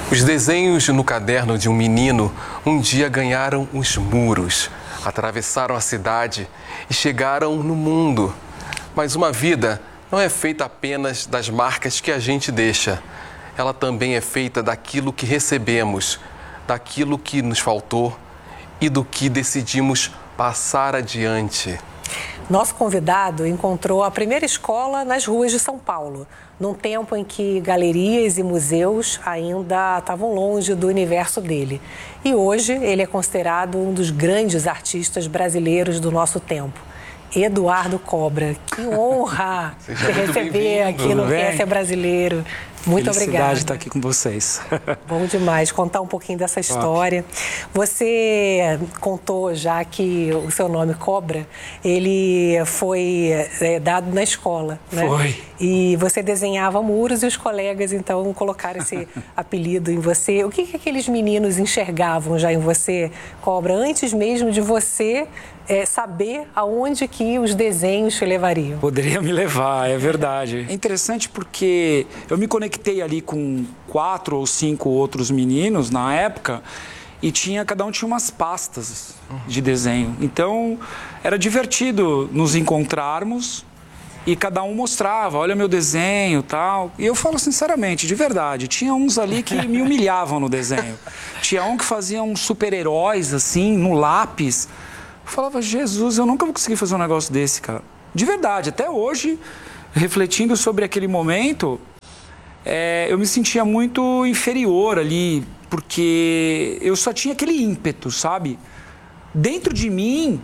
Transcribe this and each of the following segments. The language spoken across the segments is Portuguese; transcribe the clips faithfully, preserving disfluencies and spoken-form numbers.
Os desenhos no caderno de um menino um dia ganharam os muros, atravessaram a cidade e chegaram no mundo. Mas uma vida não é feita apenas das marcas que a gente deixa. Ela também é feita daquilo que recebemos, daquilo que nos faltou e do que decidimos passar adiante. Nosso convidado encontrou a primeira escola nas ruas de São Paulo, num tempo em que galerias e museus ainda estavam longe do universo dele. E hoje ele é considerado um dos grandes artistas brasileiros do nosso tempo. Eduardo Cobra, que honra te receber aqui no Quem é Ser Brasileiro. Muito obrigada. Felicidade de estar aqui com vocês. Bom demais contar um pouquinho dessa história. Você contou já que o seu nome Cobra, ele foi é, dado na escola, né? Foi. E você desenhava muros e os colegas, então, colocaram esse apelido em você. O que, que aqueles meninos enxergavam já em você, Cobra, antes mesmo de você é, saber aonde que os desenhos te levariam? Poderia me levar, é verdade. É interessante porque eu me conectei ali com quatro ou cinco outros meninos na época e tinha, cada um tinha umas pastas de desenho. Então, era divertido nos encontrarmos e cada um mostrava, olha meu desenho e tal. E eu falo sinceramente, de verdade, tinha uns ali que me humilhavam no desenho. Tinha um que fazia uns super-heróis, assim, no lápis. Eu falava, Jesus, eu nunca vou conseguir fazer um negócio desse, cara. De verdade, até hoje, refletindo sobre aquele momento, é, eu me sentia muito inferior ali, porque eu só tinha aquele ímpeto, sabe? Dentro de mim,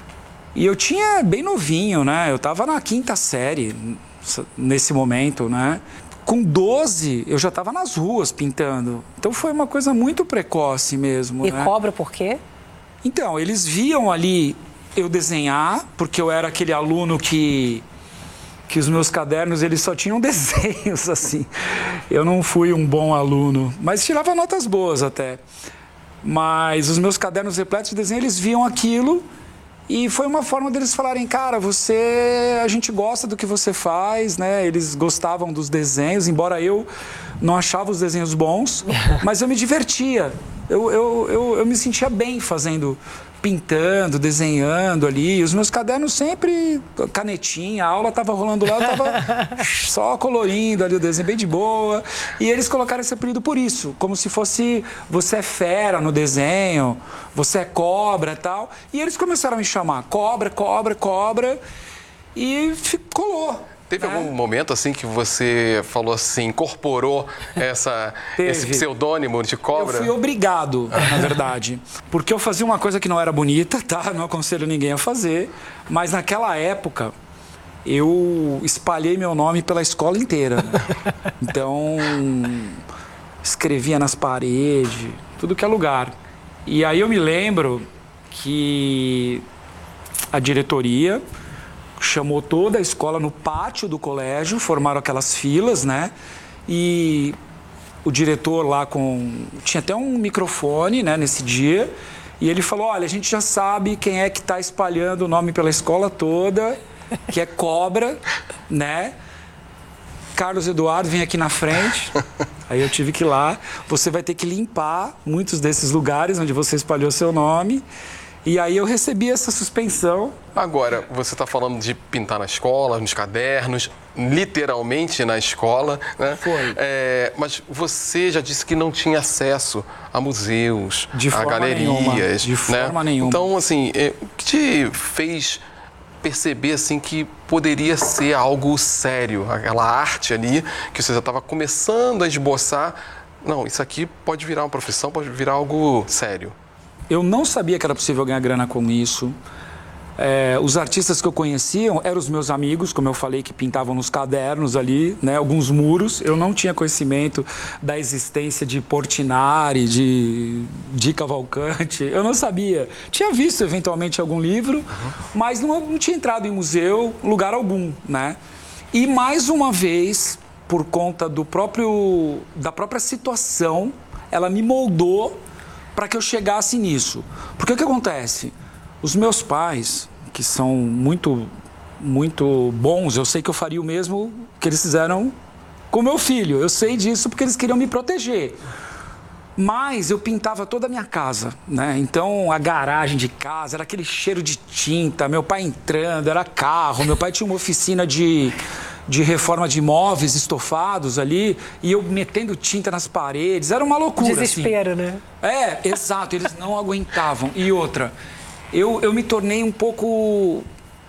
e eu tinha bem novinho, né? Eu tava na quinta série nesse momento, né? Com doze, eu já tava nas ruas pintando. Então foi uma coisa muito precoce mesmo, E né? Cobra por quê? Então, eles viam ali eu desenhar, porque eu era aquele aluno que, que os meus cadernos eles só tinham desenhos, assim. Eu não fui um bom aluno, mas tirava notas boas até. Mas os meus cadernos repletos de desenho, eles viam aquilo e foi uma forma deles falarem, cara, você, a gente gosta do que você faz, né? Eles gostavam dos desenhos, embora eu não achava os desenhos bons, mas eu me divertia. Eu, eu, eu, eu me sentia bem fazendo, pintando, desenhando ali. Os meus cadernos sempre, canetinha, a aula estava rolando lá, eu estava só colorindo ali o desenho, bem de boa. E eles colocaram esse apelido por isso, como se fosse, você é fera no desenho, você é cobra e tal. E eles começaram a me chamar cobra, cobra, cobra, e colou. Teve É. algum momento assim que você falou assim, incorporou essa, esse pseudônimo de Cobra? Eu fui obrigado, na verdade. Porque eu fazia uma coisa que não era bonita, tá? Não aconselho ninguém a fazer. Mas naquela época, eu espalhei meu nome pela escola inteira. Né? Então, escrevia nas paredes, tudo que é lugar. E aí eu me lembro que a diretoria chamou toda a escola no pátio do colégio, formaram aquelas filas, né? E o diretor lá com... tinha até um microfone, né, nesse dia, e ele falou, olha, a gente já sabe quem é que está espalhando o nome pela escola toda, que é Cobra, né? Carlos Eduardo, vem aqui na frente. Aí eu tive que ir lá. Você vai ter que limpar muitos desses lugares onde você espalhou seu nome. E aí eu recebi essa suspensão. Agora, você está falando de pintar na escola, nos cadernos, literalmente na escola, né? Foi. É, mas você já disse que não tinha acesso a museus, De a forma galerias. nenhuma. De né? forma nenhuma. Então, assim, é, o que te fez perceber assim que poderia ser algo sério, aquela arte ali que você já estava começando a esboçar? Não, isso aqui pode virar uma profissão, pode virar algo sério. Eu não sabia que era possível ganhar grana com isso. É, os artistas que eu conhecia eram os meus amigos, como eu falei, que pintavam nos cadernos ali, né, alguns muros. Eu não tinha conhecimento da existência de Portinari, de, de Cavalcante. Eu não sabia. Tinha visto, eventualmente, algum livro, uhum. mas não, não tinha entrado em museu, lugar algum, né? E, mais uma vez, por conta do próprio, da própria situação, ela me moldou para que eu chegasse nisso. Porque o que acontece? Os meus pais, que são muito, muito bons, eu sei que eu faria o mesmo que eles fizeram com meu filho. Eu sei disso porque eles queriam me proteger. Mas eu pintava toda a minha casa, né? Então, a garagem de casa, era aquele cheiro de tinta, meu pai entrando, era carro, meu pai tinha uma oficina de, de reforma de móveis estofados ali, e eu metendo tinta nas paredes, era uma loucura. Desespero, assim. né? É, exato, eles não aguentavam. E outra, eu, eu me tornei um pouco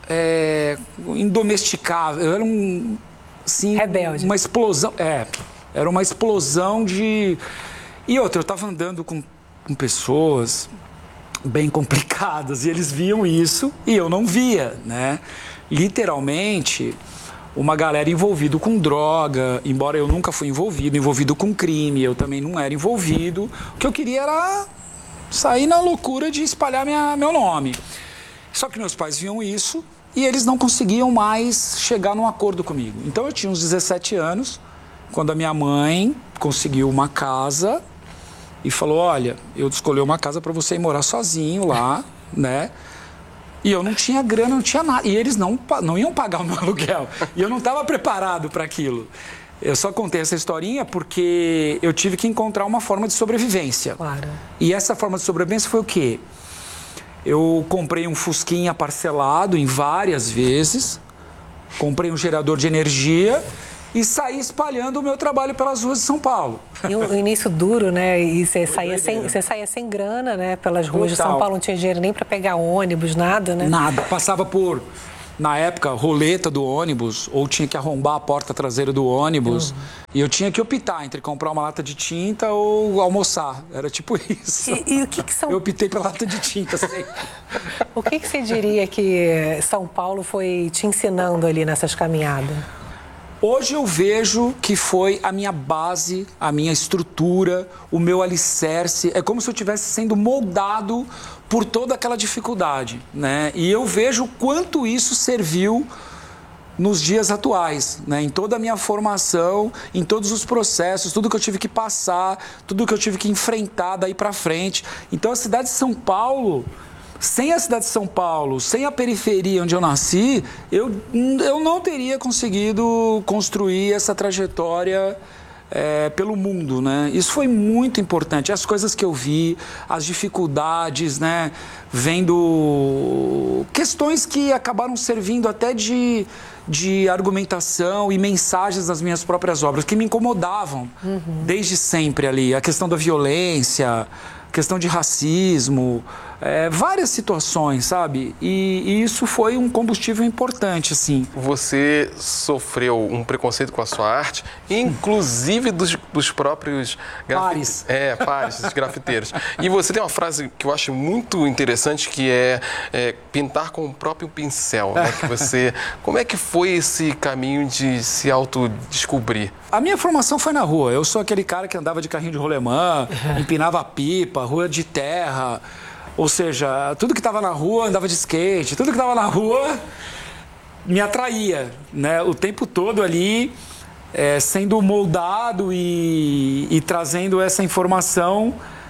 é, indomesticável, eu era um... Assim, rebelde. Uma explosão, é, era uma explosão de... E outra, eu estava andando com, com pessoas bem complicadas e eles viam isso e eu não via, né? Literalmente, uma galera envolvida com droga, embora eu nunca fui envolvido, envolvido com crime, eu também não era envolvido. O que eu queria era sair na loucura de espalhar minha, meu nome. Só que meus pais viam isso e eles não conseguiam mais chegar num acordo comigo. Então eu tinha uns dezessete anos, quando a minha mãe conseguiu uma casa e falou, olha, eu escolhi uma casa para você ir morar sozinho lá, né? E eu não tinha grana, não tinha nada. E eles não, não iam pagar o meu aluguel. E eu não estava preparado para aquilo. Eu só contei essa historinha porque eu tive que encontrar uma forma de sobrevivência. Claro. E essa forma de sobrevivência foi o quê? Eu comprei um Fusquinha parcelado em várias vezes, comprei um gerador de energia e saí espalhando o meu trabalho pelas ruas de São Paulo. E o início duro, né? E você saía sem, você saía sem grana, né? Pelas ruas Total. de São Paulo, não tinha dinheiro nem para pegar ônibus, nada, né? Nada. Passava por, na época, roleta do ônibus, ou tinha que arrombar a porta traseira do ônibus. Uhum. E eu tinha que optar entre comprar uma lata de tinta ou almoçar. Era tipo isso. E, e o que, que são... Eu optei pela lata de tinta, sei. O que, que você diria que São Paulo foi te ensinando ali nessas caminhadas? Hoje eu vejo que foi a minha base, a minha estrutura, o meu alicerce. É como se eu estivesse sendo moldado por toda aquela dificuldade, né? E eu vejo o quanto isso serviu nos dias atuais, né? Em toda a minha formação, em todos os processos, tudo que eu tive que passar, tudo que eu tive que enfrentar daí para frente. Então a cidade de São Paulo... Sem a cidade de São Paulo, sem a periferia onde eu nasci, eu, eu não teria conseguido construir essa trajetória é, pelo mundo, né? Isso foi muito importante. As coisas que eu vi, as dificuldades, né? Vendo questões que acabaram servindo até de, de argumentação e mensagens das minhas próprias obras, que me incomodavam uhum. desde sempre ali. A questão da violência, a questão de racismo... É, várias situações, sabe? E, e isso foi um combustível importante, assim. Você sofreu um preconceito com a sua arte, inclusive dos, dos próprios... Pares. É, pares, dos grafiteiros. E você tem uma frase que eu acho muito interessante, que é, é pintar com o próprio pincel, né? Que você... Como é que foi esse caminho de se autodescobrir? A minha formação foi na rua. Eu sou aquele cara que andava de carrinho de rolemã, empinava pipa, rua de terra... Ou seja, tudo que estava na rua andava de skate, tudo que estava na rua me atraía, né? O tempo todo ali é, sendo moldado e, e trazendo essa informação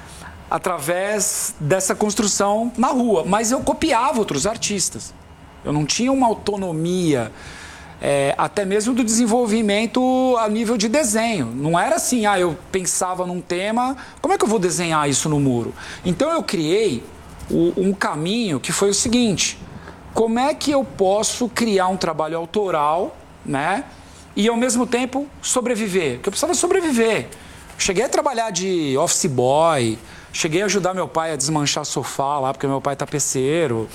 através dessa construção na rua. Mas eu copiava outros artistas. Eu não tinha uma autonomia, é, até mesmo do desenvolvimento a nível de desenho. Não era assim, ah, eu pensava num tema, como é que eu vou desenhar isso no muro? Então eu criei um caminho que foi o seguinte: como é que eu posso criar um trabalho autoral, né? E ao mesmo tempo sobreviver? Porque eu precisava sobreviver. Cheguei a trabalhar de office boy, cheguei a ajudar meu pai a desmanchar sofá lá, porque meu pai é tapeceiro.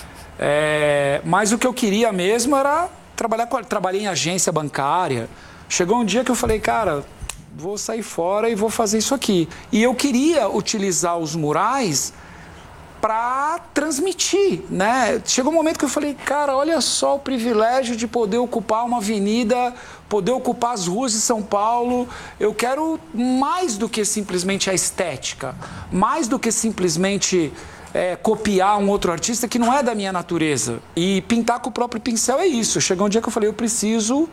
É, mas o que eu queria mesmo era trabalhar com, trabalhei em agência bancária. Chegou um dia que eu falei, cara, vou sair fora e vou fazer isso aqui. E eu queria utilizar os murais para transmitir, né? Chegou um momento que eu falei, cara, olha só o privilégio de poder ocupar uma avenida, poder ocupar as ruas de São Paulo. Eu quero mais do que simplesmente a estética, mais do que simplesmente é, copiar um outro artista que não é da minha natureza. E pintar com o próprio pincel é isso. Chegou um dia que eu falei, eu preciso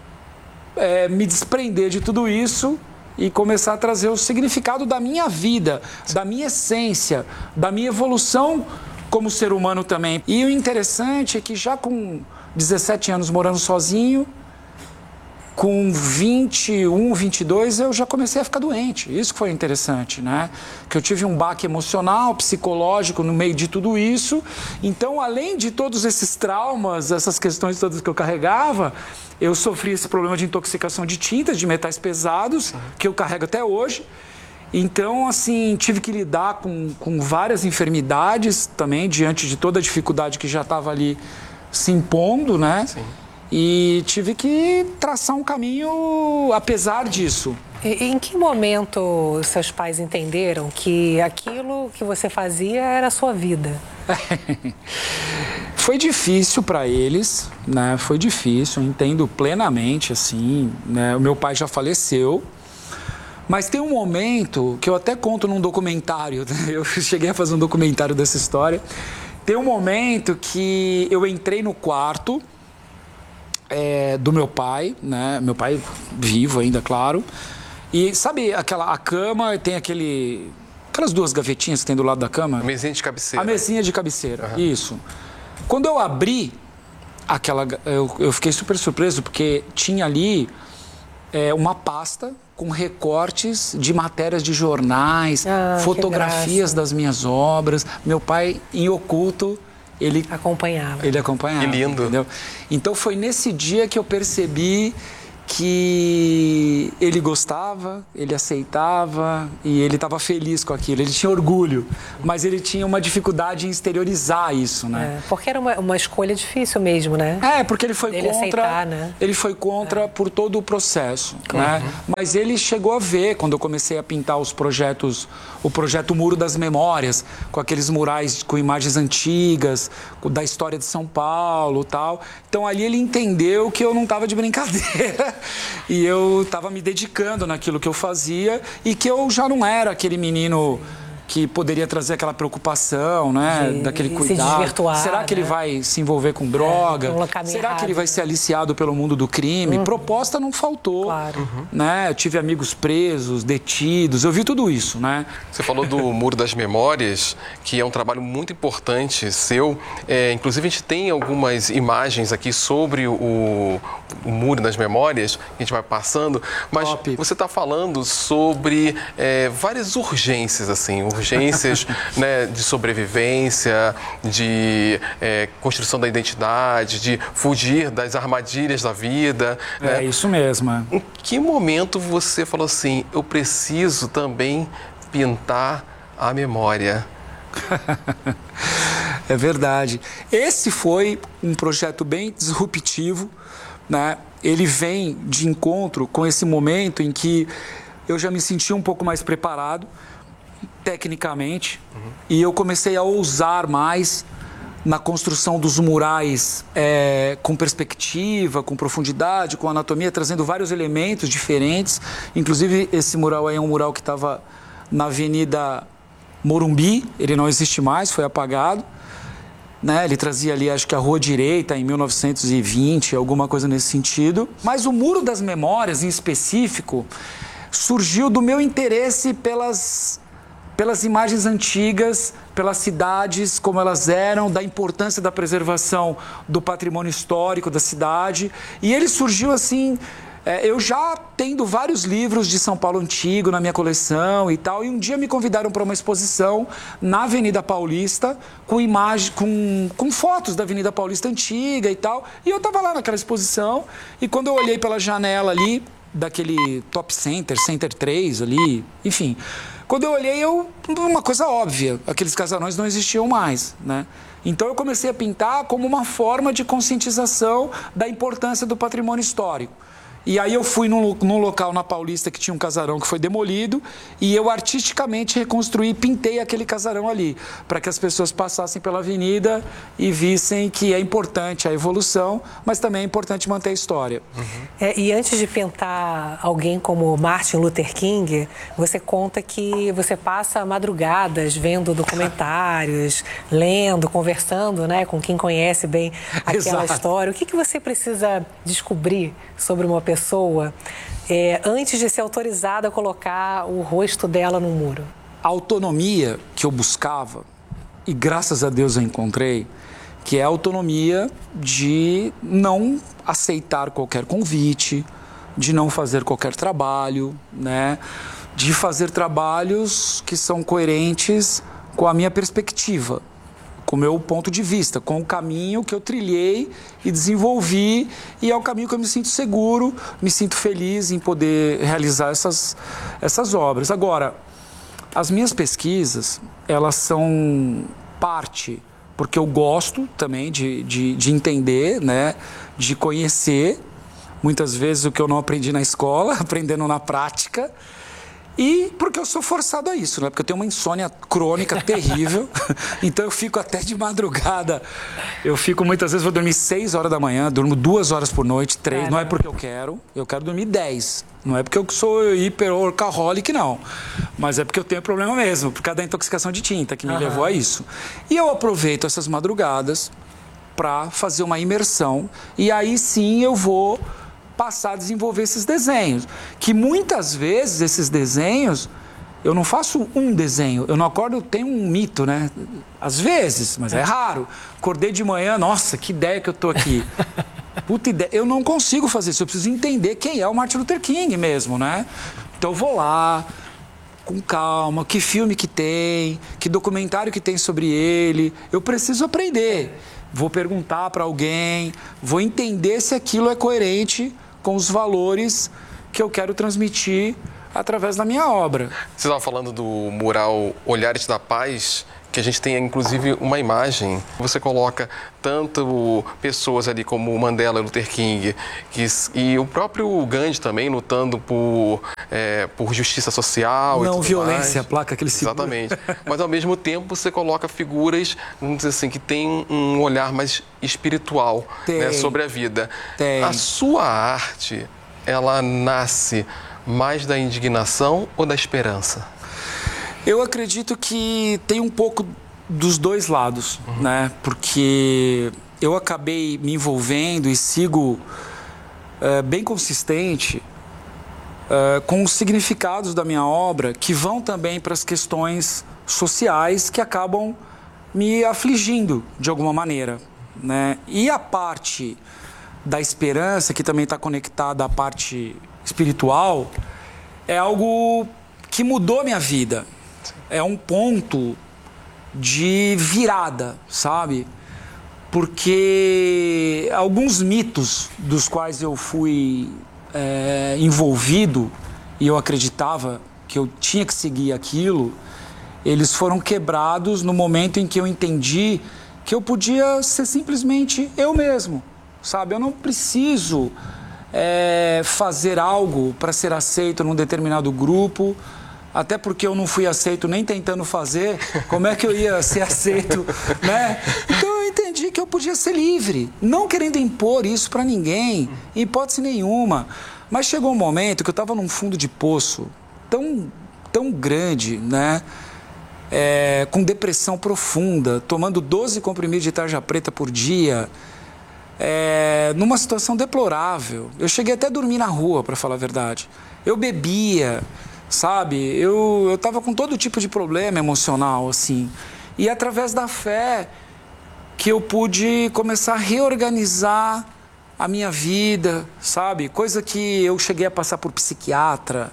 é, me desprender de tudo isso e começar a trazer o significado da minha vida, da minha essência, da minha evolução como ser humano também. E o interessante é que já com dezessete anos morando sozinho, com vinte e um, vinte e dois, eu já comecei a ficar doente. Isso que foi interessante, né? Que eu tive um baque emocional, psicológico no meio de tudo isso. Então, além de todos esses traumas, essas questões todas que eu carregava, eu sofri esse problema de intoxicação de tintas, de metais pesados, que eu carrego até hoje. Então, assim, tive que lidar com, com várias enfermidades também, diante de toda a dificuldade que já estava ali se impondo, né? Sim. E tive que traçar um caminho apesar disso. E em que momento seus pais entenderam que aquilo que você fazia era a sua vida? Foi difícil para eles, né? Foi difícil, eu entendo plenamente, assim, né? O meu pai já faleceu, mas tem um momento que eu até conto num documentário, eu cheguei a fazer um documentário dessa história. Tem um momento que eu entrei no quarto É, do meu pai, né? Meu pai vivo ainda, claro. E sabe aquela a cama tem aquele aquelas duas gavetinhas que tem do lado da cama? A mesinha de cabeceira. A mesinha de cabeceira, uhum. Isso. Quando eu abri aquela, eu, eu fiquei super surpreso porque tinha ali é, uma pasta com recortes de matérias de jornais, ah, fotografias das minhas obras. Meu pai em oculto Ele acompanhava. Ele acompanhava. Que lindo. Entendeu? Então foi nesse dia que eu percebi que ele gostava, ele aceitava e ele estava feliz com aquilo. Ele tinha orgulho, mas ele tinha uma dificuldade em exteriorizar isso, né? É, porque era uma, uma escolha difícil mesmo, né? É, porque ele foi ele contra. Aceitar, né? Ele foi contra é. por todo o processo, uhum. né? Mas ele chegou a ver quando eu comecei a pintar os projetos, o projeto Muro das Memórias, com aqueles murais com imagens antigas, da história de São Paulo, tal. Então ali ele entendeu que eu não estava de brincadeira. E eu estava me dedicando naquilo que eu fazia e que eu já não era aquele menino que poderia trazer aquela preocupação, né? De, daquele de cuidado. Se desvirtuar, Será que né? ele vai se envolver com droga? É, Será errado. que ele vai ser aliciado pelo mundo do crime? Uhum. Proposta não faltou. Claro. Uhum. Né? Eu tive amigos presos, detidos, eu vi tudo isso, né? Você falou do Muro das Memórias, que é um trabalho muito importante seu. É, inclusive, a gente tem algumas imagens aqui sobre o, o Muro das Memórias, que a gente vai passando. Mas Top. Você está falando sobre é, várias urgências, assim, urgências né, de sobrevivência, de é, construção da identidade, de fugir das armadilhas da vida. É né? isso mesmo. Em que momento você falou assim, eu preciso também pintar a memória? É verdade. Esse foi um projeto bem disruptivo, né? Ele vem de encontro com esse momento em que eu já me senti um pouco mais preparado tecnicamente uhum. e eu comecei a ousar mais na construção dos murais é, com perspectiva, com profundidade, com anatomia, trazendo vários elementos diferentes. Inclusive, esse mural aí é um mural que estava na Avenida Morumbi, ele não existe mais, foi apagado. Né? Ele trazia ali, acho que a Rua Direita, em mil novecentos e vinte, alguma coisa nesse sentido. Mas o Muro das Memórias, em específico, surgiu do meu interesse pelas... pelas imagens antigas, pelas cidades, como elas eram, da importância da preservação do patrimônio histórico da cidade. E ele surgiu assim, é, eu já tendo vários livros de São Paulo antigo na minha coleção e tal, e um dia me convidaram para uma exposição na Avenida Paulista, com imagem, com, com fotos da Avenida Paulista antiga e tal, e eu estava lá naquela exposição, e quando eu olhei pela janela ali, daquele Top Center, Center três ali, enfim... Quando eu olhei, eu, uma coisa óbvia, aqueles casarões não existiam mais, né? Então eu comecei a pintar como uma forma de conscientização da importância do patrimônio histórico. E aí eu fui num, num local na Paulista que tinha um casarão que foi demolido e eu artisticamente reconstruí, pintei aquele casarão ali, para que as pessoas passassem pela avenida e vissem que é importante a evolução, mas também é importante manter a história. Uhum. É, e antes de pintar alguém como Martin Luther King, você conta que você passa madrugadas vendo documentários, lendo, conversando, né, com quem conhece bem aquela Exato. História. O que, que você precisa descobrir sobre uma pessoa pessoa é, antes de ser autorizada a colocar o rosto dela no muro? A autonomia que eu buscava, e graças a Deus eu encontrei, que é a autonomia de não aceitar qualquer convite, de não fazer qualquer trabalho, né? De fazer trabalhos que são coerentes com a minha perspectiva, com o meu ponto de vista, com o caminho que eu trilhei e desenvolvi, e é o caminho que eu me sinto seguro, me sinto feliz em poder realizar essas, essas obras. Agora, as minhas pesquisas, elas são parte, porque eu gosto também de, de, de entender, né, de conhecer, muitas vezes o que eu não aprendi na escola, aprendendo na prática, e porque eu sou forçado a isso, né? Porque eu tenho uma insônia crônica terrível, então eu fico até de madrugada. Eu fico muitas vezes, vou dormir seis horas da manhã, durmo duas horas por noite, três. Caramba. Não é porque eu quero, eu quero dormir dez. Não é porque eu sou hiper-workaholic, não. Mas é porque eu tenho problema mesmo, por causa da intoxicação de tinta que me uhum. levou a isso. E eu aproveito essas madrugadas para fazer uma imersão, e aí sim eu vou passar a desenvolver esses desenhos, que muitas vezes esses desenhos, eu não faço um desenho, eu não acordo, tem um mito, né? Às vezes, mas é raro. Acordei de manhã, nossa, que ideia que eu tô aqui. Puta ideia, eu não consigo fazer isso, eu preciso entender quem é o Martin Luther King mesmo, né? Então eu vou lá, com calma, que filme que tem, que documentário que tem sobre ele, eu preciso aprender. Vou perguntar para alguém, vou entender se aquilo é coerente com os valores que eu quero transmitir através da minha obra. Você estava falando do mural Olhares da Paz, que a gente tem inclusive uma imagem. Você coloca tanto pessoas ali como Mandela, Luther King, que, e o próprio Gandhi também lutando por, é, por justiça social. Não e tudo violência, mais. A placa que ele segura. Exatamente. Mas ao mesmo tempo você coloca figuras, vamos dizer assim, que tem um olhar mais espiritual, né, sobre a vida. Tem. A sua arte, ela nasce mais da indignação ou da esperança? Eu acredito que tem um pouco dos dois lados, uhum. né? Porque eu acabei me envolvendo e sigo é, bem consistente é, com os significados da minha obra, que vão também para as questões sociais que acabam me afligindo de alguma maneira, né? E a parte da esperança, que também está conectada à parte espiritual, é algo que mudou minha vida. É um ponto de virada, sabe? Porque alguns mitos dos quais eu fui é, envolvido e eu acreditava que eu tinha que seguir aquilo, eles foram quebrados no momento em que eu entendi que eu podia ser simplesmente eu mesmo, sabe? Eu não preciso é, fazer algo para ser aceito num determinado grupo. Até porque eu não fui aceito nem tentando fazer, como é que eu ia ser aceito, né? Então eu entendi que eu podia ser livre, não querendo impor isso para ninguém, em hipótese nenhuma. Mas chegou um momento que eu estava num fundo de poço tão, tão grande, né? É, com depressão profunda, tomando doze comprimidos de tarja preta por dia, é, numa situação deplorável. Eu cheguei até a dormir na rua, para falar a verdade. Eu bebia, sabe? Eu eu estava com todo tipo de problema emocional, assim. E através da fé que eu pude começar a reorganizar a minha vida, sabe? Coisa que eu cheguei a passar por psiquiatra,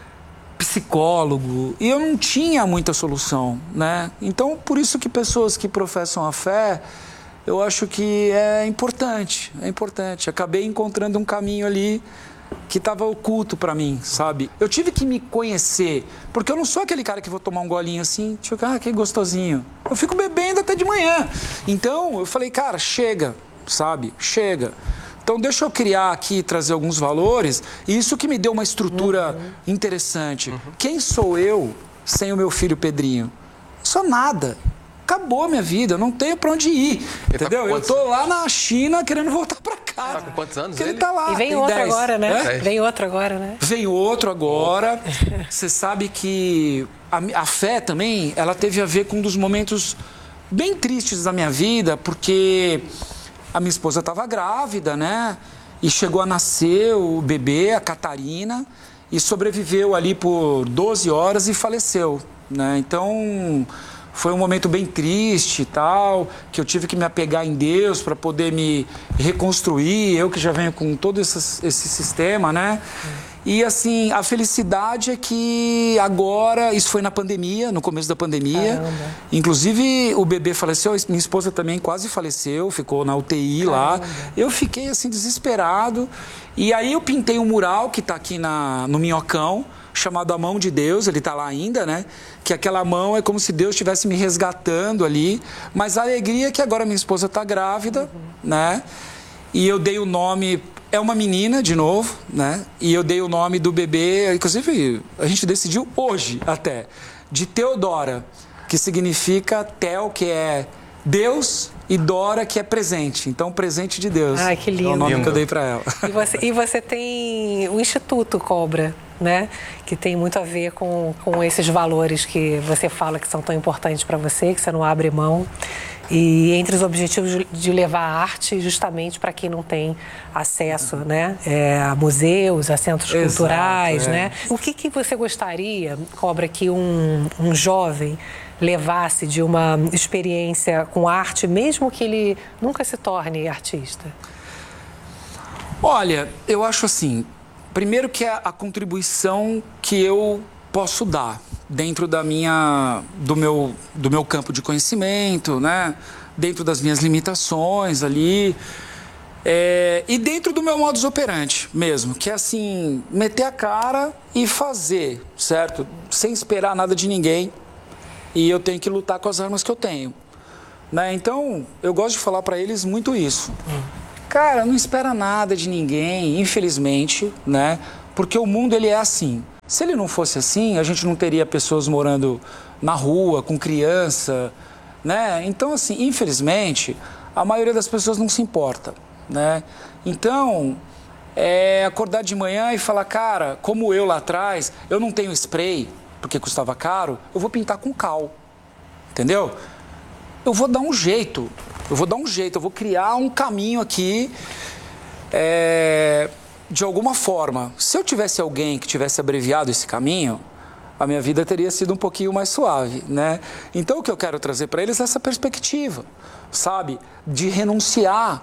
psicólogo, e eu não tinha muita solução, né? Então, por isso que pessoas que professam a fé, eu acho que é importante, é importante. Acabei encontrando um caminho ali que estava oculto para mim, sabe? Eu tive que me conhecer, porque eu não sou aquele cara que vou tomar um golinho assim, tipo, ah, que gostosinho. Eu fico bebendo até de manhã. Então, eu falei, cara, chega, sabe? Chega. Então, deixa eu criar aqui, trazer alguns valores, e isso que me deu uma estrutura uhum. interessante. Uhum. Quem sou eu sem o meu filho Pedrinho? Não sou nada. Acabou a minha vida, eu não tenho pra onde ir, ele entendeu? Tá eu tô lá na China querendo voltar pra casa. Tá com quantos anos ele? ele tá lá. E vem outro dez. agora, né? É? Vem outro agora, né? Vem outro agora. Você sabe que a, a fé também, ela teve a ver com um dos momentos bem tristes da minha vida, porque a minha esposa estava grávida, né? E chegou a nascer o bebê, a Catarina, e sobreviveu ali por doze horas e faleceu, né? Então, Foi um momento bem triste e tal, que eu tive que me apegar em Deus para poder me reconstruir, eu que já venho com todo esse, esse sistema, né? E assim, a felicidade é que agora, isso foi na pandemia, no começo da pandemia. Caramba. Inclusive o bebê faleceu, minha esposa também quase faleceu, ficou na U T I. Caramba. Lá. Eu fiquei assim desesperado. E aí eu pintei um mural que está aqui na, no Minhocão, chamado A Mão de Deus, ele está lá ainda, né? Que aquela mão é como se Deus estivesse me resgatando ali. Mas a alegria é que agora minha esposa está grávida, uhum. né? E eu dei o nome... É uma menina, de novo, né? E eu dei o nome do bebê, inclusive a gente decidiu hoje até, de Teodora, que significa Tel, que é Deus, e Dora, que é presente. Então, presente de Deus. Ah, que lindo. É o nome lindo. que eu dei para ela. E você, e você tem o Instituto Cobra, né? Que tem muito a ver com, com esses valores que você fala que são tão importantes para você, que você não abre mão. E entre os objetivos de levar a arte justamente para quem não tem acesso, né, é, a museus, a centros Exato, culturais, é. né? O que, que você gostaria, Cobra, que um, um jovem levasse de uma experiência com arte, mesmo que ele nunca se torne artista? Olha, eu acho assim, primeiro que é a contribuição que eu posso dar dentro da minha, do meu, do meu campo de conhecimento, né? Dentro das minhas limitações ali, é, e dentro do meu modus operandi mesmo, que é assim, meter a cara e fazer, certo? Sem esperar nada de ninguém, e eu tenho que lutar com as armas que eu tenho, né? Então, eu gosto de falar para eles muito isso. Cara, não espera nada de ninguém, infelizmente, né? Porque o mundo, ele é assim. Se ele não fosse assim, a gente não teria pessoas morando na rua, com criança, né? Então, assim, infelizmente, a maioria das pessoas não se importa, né? Então, é acordar de manhã e falar, cara, como eu lá atrás, eu não tenho spray, porque custava caro, eu vou pintar com cal, entendeu? Eu vou dar um jeito, eu vou dar um jeito, eu vou criar um caminho aqui, é... de alguma forma. Se eu tivesse alguém que tivesse abreviado esse caminho, a minha vida teria sido um pouquinho mais suave, né? Então, o que eu quero trazer para eles é essa perspectiva, sabe? De renunciar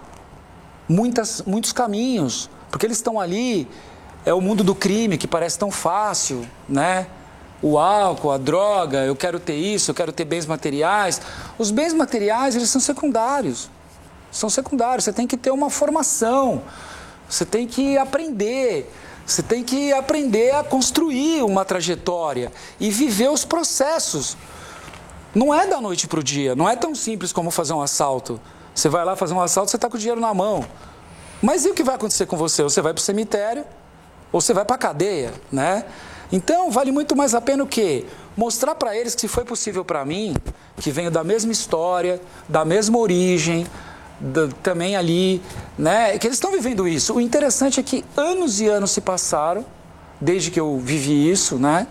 muitas, muitos caminhos, porque eles estão ali, é o mundo do crime que parece tão fácil, né? O álcool, a droga, eu quero ter isso, eu quero ter bens materiais. Os bens materiais, eles são secundários. São secundários, você tem que ter uma formação. Você tem que aprender, você tem que aprender a construir uma trajetória e viver os processos. Não é da noite para o dia, não é tão simples como fazer um assalto. Você vai lá fazer um assalto, você está com o dinheiro na mão. Mas e o que vai acontecer com você? Você vai para o cemitério ou você vai para a cadeia, né? Então, vale muito mais a pena o quê? Mostrar para eles que se foi possível para mim, que venho da mesma história, da mesma origem, Da, também ali, né, que eles estão vivendo isso. O interessante é que anos e anos se passaram desde que eu vivi isso, né,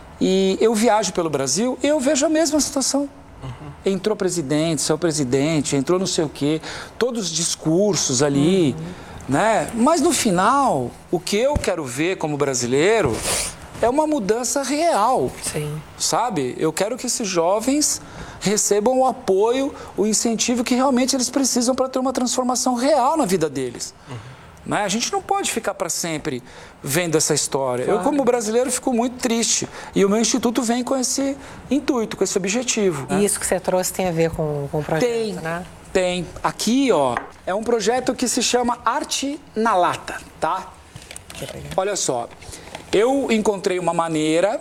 e eu viajo pelo Brasil e eu vejo a mesma situação. Uhum. Entrou presidente, saiu presidente, entrou não sei o quê, todos os discursos ali, uhum. né, mas no final, o que eu quero ver como brasileiro é uma mudança real. Sim. Sabe? Eu quero que esses jovens recebam o apoio, o incentivo que realmente eles precisam para ter uma transformação real na vida deles. Uhum. Né? A gente não pode ficar para sempre vendo essa história. Claro. Eu, como brasileiro, fico muito triste. E o meu instituto vem com esse intuito, com esse objetivo. E né? isso que você trouxe tem a ver com, com o projeto, tem, né? Tem. Aqui, ó, é um projeto que se chama Arte na Lata, tá? Olha só. Eu encontrei uma maneira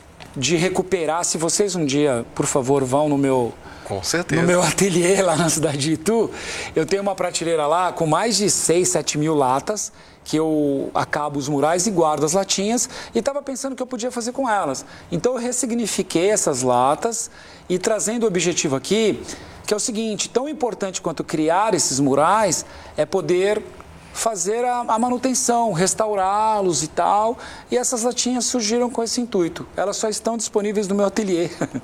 de recuperar, se vocês um dia, por favor, vão no meu, com certeza. no meu ateliê lá na cidade de Itu, eu tenho uma prateleira lá com mais de seis, sete mil latas, que eu acabo os murais e guardo as latinhas, e estava pensando o que eu podia fazer com elas. Então eu ressignifiquei essas latas e trazendo o objetivo aqui, que é o seguinte, tão importante quanto criar esses murais é poder fazer a, a manutenção, restaurá-los e tal. E essas latinhas surgiram com esse intuito. Elas só estão disponíveis no meu ateliê,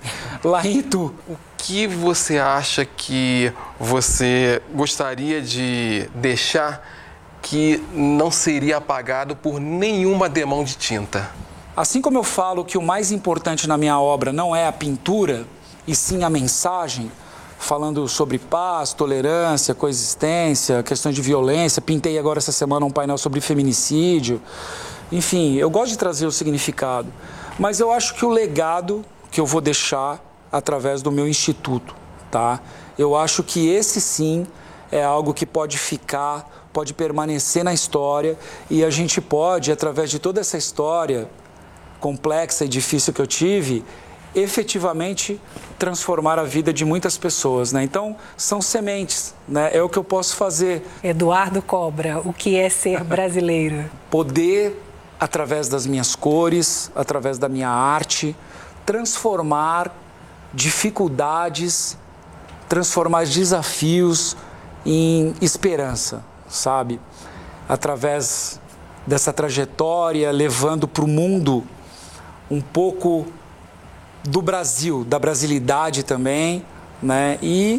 lá em Itu. O que você acha que você gostaria de deixar que não seria apagado por nenhuma demão de tinta? Assim como eu falo que o mais importante na minha obra não é a pintura, e sim a mensagem, falando sobre paz, tolerância, coexistência, questões de violência. Pintei agora essa semana um painel sobre feminicídio. Enfim, eu gosto de trazer o significado, mas eu acho que o legado que eu vou deixar através do meu instituto, tá? Eu acho que esse sim é algo que pode ficar, pode permanecer na história e a gente pode, através de toda essa história complexa e difícil que eu tive, efetivamente transformar a vida de muitas pessoas, né? Então, são sementes, né? É o que eu posso fazer. Eduardo Cobra, o que é ser brasileiro? Poder, através das minhas cores, através da minha arte, transformar dificuldades, transformar desafios em esperança, sabe? Através dessa trajetória, levando para o mundo um pouco do Brasil, da brasilidade também, né? E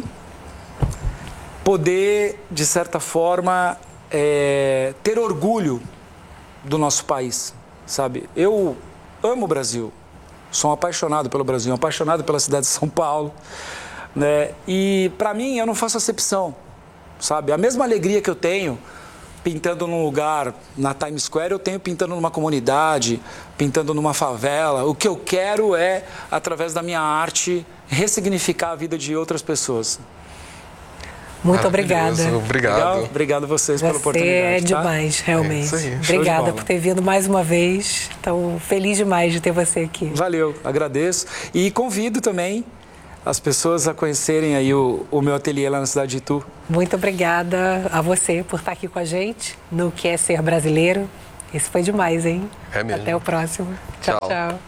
poder, de certa forma, é, ter orgulho do nosso país, sabe? Eu amo o Brasil, sou um apaixonado pelo Brasil, um apaixonado pela cidade de São Paulo, né? E para mim eu não faço acepção, sabe? A mesma alegria que eu tenho pintando num lugar na Times Square, eu tenho pintando numa comunidade, pintando numa favela. O que eu quero é, através da minha arte, ressignificar a vida de outras pessoas. Muito obrigada. Obrigado. Legal? Obrigado a vocês Você pela oportunidade. é demais, tá? realmente. É isso aí. Obrigada por ter vindo mais uma vez. Então, feliz demais de ter você aqui. Valeu, agradeço. E convido também as pessoas a conhecerem aí o, o meu ateliê lá na cidade de Itu. Muito obrigada a você por estar aqui com a gente no Que é Ser Brasileiro. Esse foi demais, hein? É mesmo. Até o próximo. Tchau, Tchau. tchau.